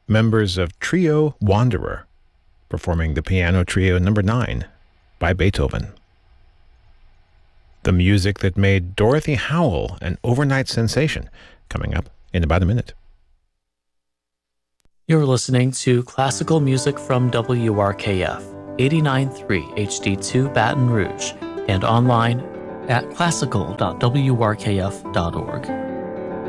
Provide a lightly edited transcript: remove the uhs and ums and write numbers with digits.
members of Trio Wanderer, performing the Piano Trio No. 9 by Beethoven. The music that made Dorothy Howell an overnight sensation, coming up in about a minute. You're listening to classical music from WRKF, 89.3 HD2 Baton Rouge, and online at classical.wrkf.org.